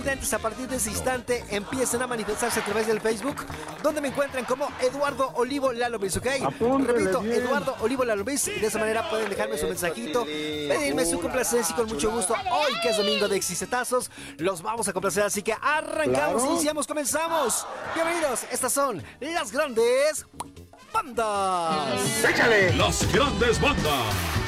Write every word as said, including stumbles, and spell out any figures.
A partir de ese instante empiecen a manifestarse a través del Facebook, donde me encuentran como Eduardo Olivo Lalovis, ¿ok? Apúntele Repito, bien. Eduardo Olivo Lalovis, y de esa manera pueden dejarme su mensajito, pedirme su complacencia y con mucho gusto. Hoy que es domingo de exicetazos, los vamos a complacer, así que arrancamos, Claro. iniciamos, comenzamos. Bienvenidos, estas son las grandes bandas. ¡Échale! Las grandes bandas.